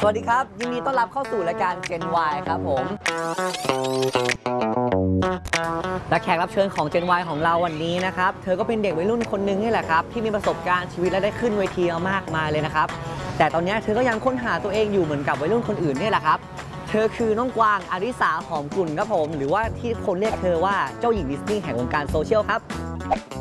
วัสดีครับยินดีต้อนรับเข้าสู่รายการ Gen Y ครับผมและแขกรับเชิญของ Gen Y ของเราวันนี้นะครับเธอก็เป็นเด็กวัยรุ่นคนนึงนี่แหละครับที่มีประสบการณ์ชีวิตและได้ขึ้นเวทีมากมายเลยนะครับแต่ตอนนี้เธอก็ยังค้นหาตัวเองอยู่เหมือนกับวัยรุ่นคนอื่นนี่แหละครับเธอคือน้องกวางอาริสาหอมกลุ่นครับผมหรือว่าที่คนเรียกเธอว่าเจ้าหญิงดิสนีย์แห่งวงการโซเชียลครับ